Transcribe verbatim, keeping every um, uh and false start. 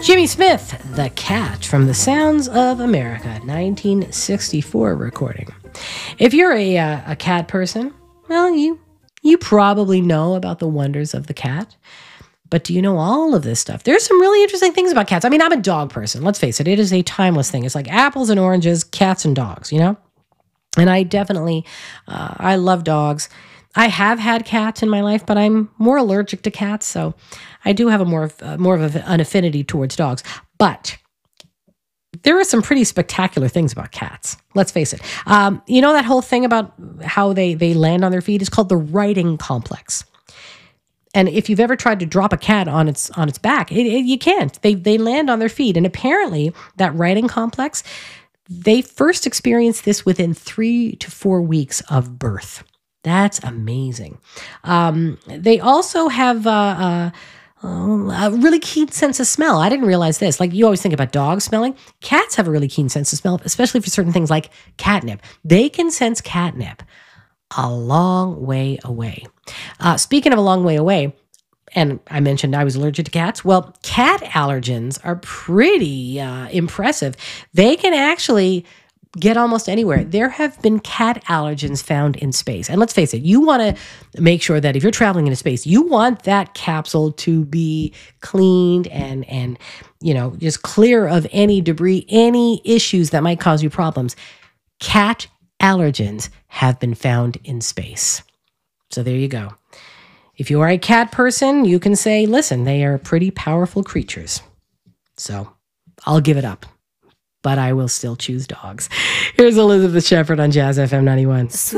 Jimmy Smith, The Cat from The Sounds of America, nineteen sixty-four recording. If you're a, uh, a cat person, well, you you probably know about the wonders of the cat. But do you know all of this stuff? There's some really interesting things about cats. I mean, I'm a dog person. Let's face it. It is a timeless thing. It's like apples and oranges, cats and dogs, you know? And I definitely, uh, I love dogs. I have had cats in my life, but I'm more allergic to cats. So I do have a more of, uh, more of an affinity towards dogs. But there are some pretty spectacular things about cats. Let's face it. Um, you know that whole thing about how they, they land on their feet is called the riding complex. And if you've ever tried to drop a cat on its on its back, it, it, you can't. They they land on their feet. And apparently that riding complex, they first experienced this within three to four weeks of birth. That's amazing. Um, they also have uh, uh, a really keen sense of smell. I didn't realize this. Like you always think about dogs smelling. Cats have a really keen sense of smell, especially for certain things like catnip. They can sense catnip a long way away. Uh, speaking of a long way away, and I mentioned I was allergic to cats. Well, cat allergens are pretty uh, impressive. They can actually get almost anywhere. There have been cat allergens found in space. And let's face it, you want to make sure that if you're traveling into space, you want that capsule to be cleaned and, and you know, just clear of any debris, any issues that might cause you problems. Cat allergens have been found in space. So there you go. If you are a cat person, you can say, listen, they are pretty powerful creatures. So I'll give it up, but I will still choose dogs. Here's Elizabeth Shepherd on Jazz F M ninety-one.